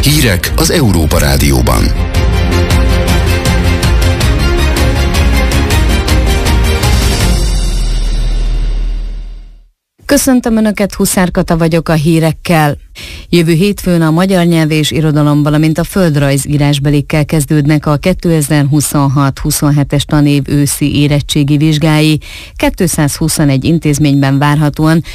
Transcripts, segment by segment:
Hírek az Európa Rádióban. Köszöntöm Önöket, Huszár Kata vagyok a hírekkel. Jövő hétfőn a magyar nyelv és irodalom, valamint a földrajz írásbelikkel kezdődnek a 2026-27-es tanév őszi érettségi vizsgái. 221 intézményben várhatóan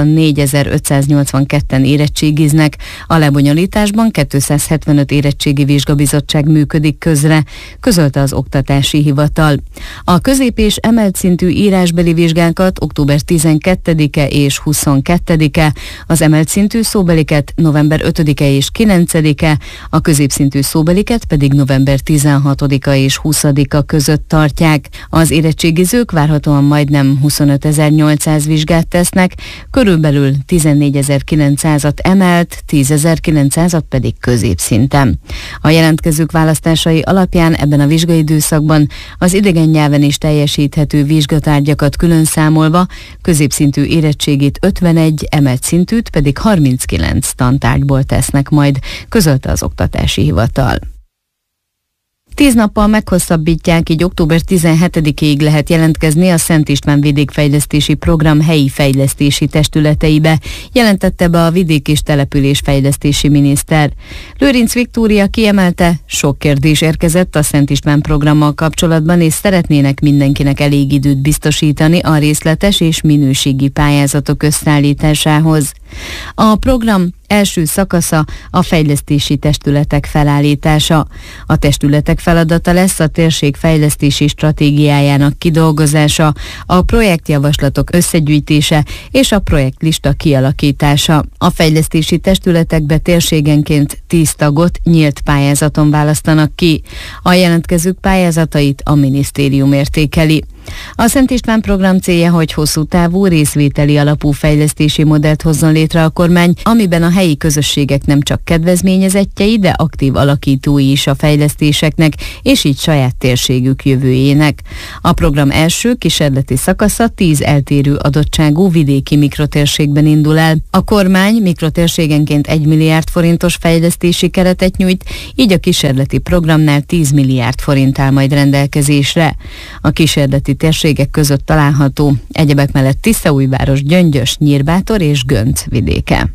24.582-en érettségiznek. A lebonyolításban 275 érettségi vizsgabizottság működik közre, közölte az Oktatási Hivatal. A közép- és emelt szintű írásbeli vizsgákat október 12-e és 22-e, az emelt szintű szóbeliket november 5-e és 9-e, a középszintű szóbeliket pedig november 16-a és 20-a között tartják. Az érettségizők várhatóan majdnem 25.800 vizsgát tesznek, körülbelül 14.900-at emelt, 10.900-at pedig középszinten. A jelentkezők választásai alapján ebben a vizsgaidőszakban az idegen nyelven is teljesíthető vizsgatárgyakat külön számolva középszintű érettségét 51, emelt szintűt pedig 39 tantárgyból tesznek majd, közölte az Oktatási Hivatal. 10 nappal meghosszabbítják, így október 17-ig lehet jelentkezni a Szent István Vidékfejlesztési Program helyi fejlesztési testületeibe, jelentette be a vidék- és településfejlesztési miniszter. Lőrinc Viktória kiemelte, sok kérdés érkezett a Szent István programmal kapcsolatban, és szeretnének mindenkinek elég időt biztosítani a részletes és minőségi pályázatok összeállításához. A program első szakasza a fejlesztési testületek felállítása. A testületek feladata lesz a térség fejlesztési stratégiájának kidolgozása, a projektjavaslatok összegyűjtése és a projektlista kialakítása. A fejlesztési testületekbe térségenként 10 tagot nyílt pályázaton választanak ki. A jelentkezők pályázatait a minisztérium értékeli. A Szent István program célja, hogy hosszú távú részvételi alapú fejlesztési modellt hozzon létre a kormány, amiben a helyi közösségek nem csak kedvezményezettjei, de aktív alakítói is a fejlesztéseknek, és így saját térségük jövőjének. A program első kísérleti szakasza 10 eltérő adottságú vidéki mikrotérségben indul el. A kormány mikrotérségenként 1 milliárd forintos fejlesztési keretet nyújt, így a kísérleti programnál 10 milliárd forint áll majd rendelkezésre. A kísérleti térségek között található egyebek mellett Tiszaújváros, Gyöngyös, Nyírbátor és Gönc vidéke.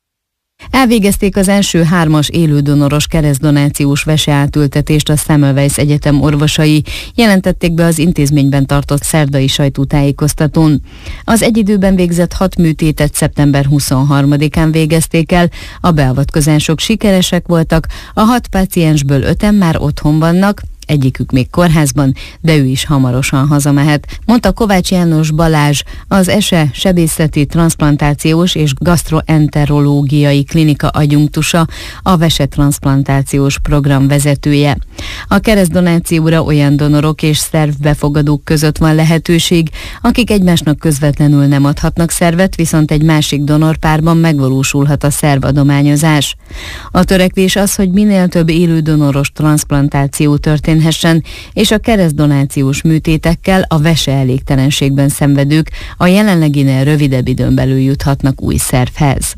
Elvégezték az első 3-as élődonoros keresztdonációs veseátültetést a Semmelweis Egyetem orvosai, jelentették be az intézményben tartott szerdai sajtótájékoztatón. Az egy időben végzett 6 műtétet szeptember 23-án végezték el, a beavatkozások sikeresek voltak, a 6 páciensből 5-en már otthon vannak, egyikük még kórházban, de ő is hamarosan hazamehet, mondta Kovács János Balázs, az ESE sebészeti, transzplantációs és gasztroenterológiai klinika adjunktusa, a vesetranszplantációs program vezetője. A keresztdonációra olyan donorok és szervbefogadók között van lehetőség, akik egymásnak közvetlenül nem adhatnak szervet, viszont egy másik donorpárban megvalósulhat a szervadományozás. A törekvés az, hogy minél több élő donoros transzplantáció történhessen, és a keresztdonációs műtétekkel a veseelégtelenségben szenvedők a jelenleginél rövidebb időn belül juthatnak új szervhez.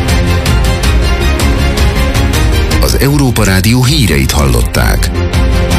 Az Európa Rádió híreit hallották.